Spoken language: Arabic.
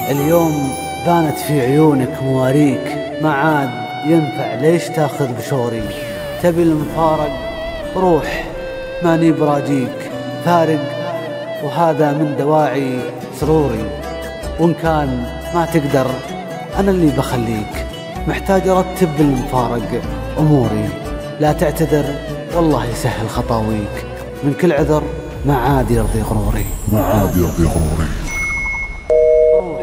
اليوم بانت في عيونك مواريك، ما عاد ينفع ليش تاخذ بشوري. تبي المفارق روح، ماني براجيك فارق، وهذا من دواعي سروري. وإن كان ما تقدر أنا اللي بخليك، محتاج أرتب المفارق أموري. لا تعتذر والله يسهل خطاويك، من كل عذر ما عاد يرضي غروري.